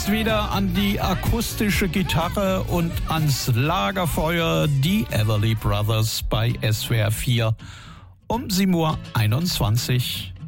Wieder an die akustische Gitarre und ans Lagerfeuer die Everly Brothers bei SWR 4 um 7:21 Uhr.